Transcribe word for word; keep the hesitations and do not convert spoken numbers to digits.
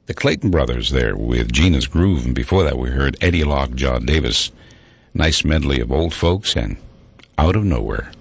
The Clayton Brothers there with Gina's Groove, and before that we heard Eddie Lockjaw Davis. Nice medley of old folks and Out of Nowhere.